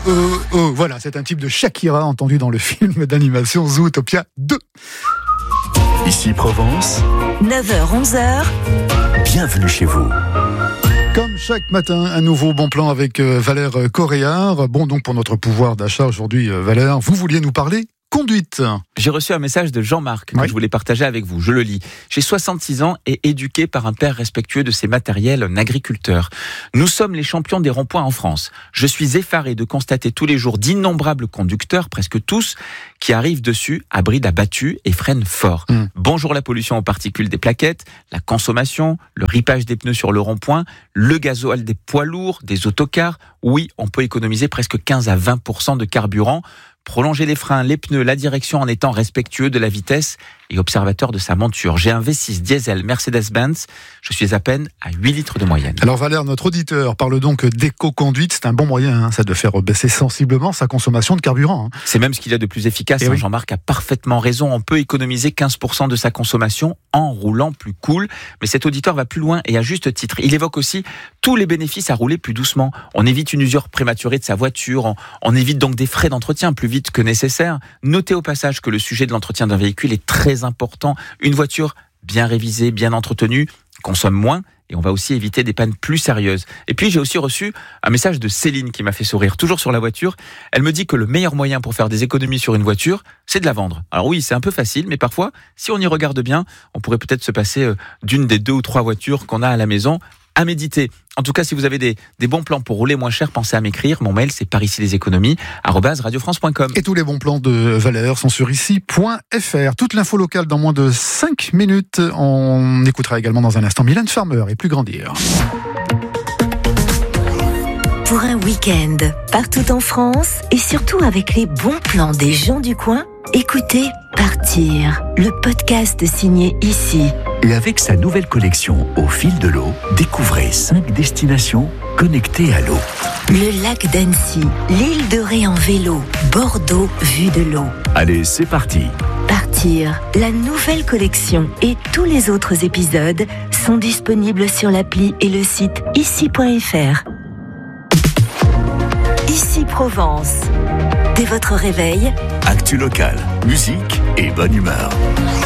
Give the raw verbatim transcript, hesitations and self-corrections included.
euh, euh, voilà, c'est un type de Shakira entendu dans le film d'animation Zootopia deux. Ici Provence, neuf heures onze heures. Bienvenue chez vous. Comme chaque matin, un nouveau bon plan avec euh, Valère Coréard. Bon, donc pour notre pouvoir d'achat aujourd'hui, euh, Valère, vous vouliez nous parler conduite. J'ai reçu un message de Jean-Marc que oui. je voulais partager avec vous. Je le lis. J'ai soixante-six ans et éduqué par un père respectueux de ses matériels, un agriculteur. Nous sommes les champions des ronds-points en France. Je suis effaré de constater tous les jours d'innombrables conducteurs, presque tous, qui arrivent dessus à bride abattue et freinent fort. Mmh. Bonjour la pollution aux particules des plaquettes, la consommation, le ripage des pneus sur le rond-point, le gasoil des poids lourds, des autocars. Oui, on peut économiser presque quinze à vingt pour cent de carburant. Prolonger les freins, les pneus, la direction en étant respectueux de la vitesse et observateur de sa monture. J'ai un V six diesel Mercedes-Benz. Je suis à peine à huit litres de moyenne. Alors Valère, notre auditeur, parle donc d'éco-conduite. C'est un bon moyen, hein, ça, de faire baisser sensiblement sa consommation de carburant. Hein. C'est même ce qu'il y a de plus efficace. Hein, oui. Jean-Marc a parfaitement raison. On peut économiser quinze pour cent de sa consommation en roulant plus cool. Mais cet auditeur va plus loin et à juste titre. Il évoque aussi tous les bénéfices à rouler plus doucement. On évite une usure prématurée de sa voiture. On, on évite donc des frais d'entretien plus vite que nécessaire. Notez au passage que le sujet de l'entretien d'un véhicule est très important. Une voiture bien révisée, bien entretenue, consomme moins et on va aussi éviter des pannes plus sérieuses. Et puis j'ai aussi reçu un message de Céline qui m'a fait sourire, toujours sur la voiture. Elle me dit que le meilleur moyen pour faire des économies sur une voiture, c'est de la vendre. Alors oui, c'est un peu facile, mais parfois, si on y regarde bien, on pourrait peut-être se passer d'une des deux ou trois voitures qu'on a à la maison. À méditer. En tout cas, si vous avez des, des bons plans pour rouler moins cher, pensez à m'écrire. Mon mail, c'est par ici les économies, arobase radio france point com. Et tous les bons plans de Valère sont sur ici point f r. Toute l'info locale dans moins de cinq minutes. On écoutera également dans un instant Mylène Farmer et Plus Grandir. Pour un week-end, partout en France, et surtout avec les bons plans des gens du coin, écoutez Partir, le podcast signé Ici. Et avec sa nouvelle collection Au fil de l'eau, découvrez cinq destinations connectées à l'eau. Le lac d'Annecy, l'île de Ré en vélo, Bordeaux vue de l'eau. Allez, c'est parti. Partir, la nouvelle collection et tous les autres épisodes sont disponibles sur l'appli et le site ici point f r. Ici Provence. Dès votre réveil, actu locale, musique et bonne humeur.